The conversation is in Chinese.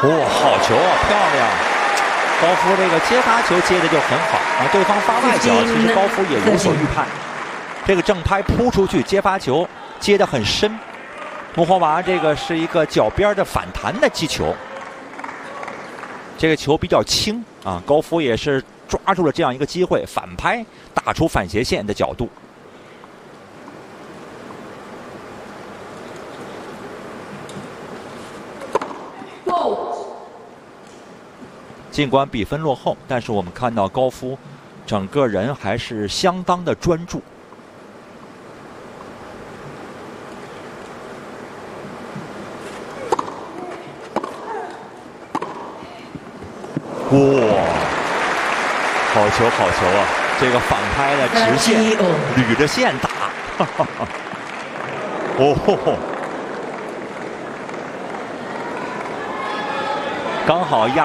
哇，好球啊，漂亮！高夫这个接发球接的就很好啊，对方发外角，其实高夫也有所预判。这个正拍扑出去，接发球接得很深。穆霍娃这个是一个脚边的反弹的击球，这个球比较轻啊，高夫也是抓住了这样一个机会，反拍打出反斜线的角度。尽管比分落后，但是我们看到高夫整个人还是相当的专注。哇，好球好球啊！这个反拍的直线，捋着线打，哦，刚好压。